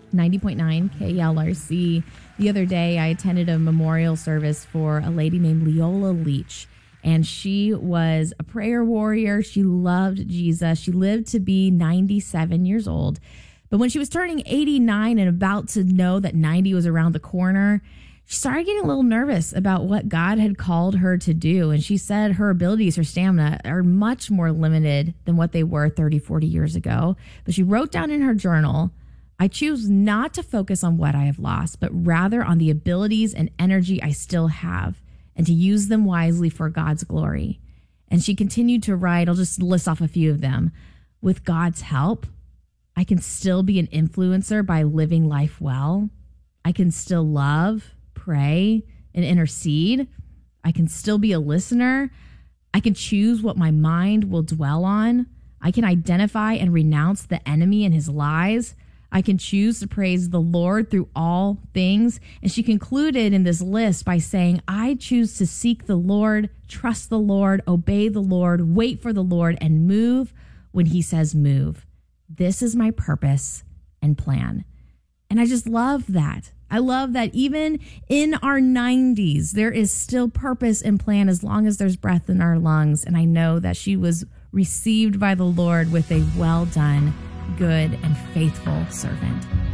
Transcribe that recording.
90.9 KLRC. The other day, I attended a memorial service for a lady named Leola Leach, and she was a prayer warrior. She loved Jesus. She lived to be 97 years old. But when she was turning 89 and about to know that 90 was around the corner, she started getting a little nervous about what God had called her to do. And she said her abilities, her stamina are much more limited than what they were 30, 40 years ago. But she wrote down in her journal, I choose not to focus on what I have lost, but rather on the abilities and energy I still have and to use them wisely for God's glory. And she continued to write, I'll just list off a few of them. With God's help, I can still be an influencer by living life well. I can still love, pray, and intercede. I can still be a listener. I can choose what my mind will dwell on. I can identify and renounce the enemy and his lies. I can choose to praise the Lord through all things. And she concluded in this list by saying, I choose to seek the Lord, trust the Lord, obey the Lord, wait for the Lord, and move when he says move. This is my purpose and plan. And I just love that. I love that even in our 90s, there is still purpose and plan as long as there's breath in our lungs. And I know that she was received by the Lord with a well done, good, and faithful servant.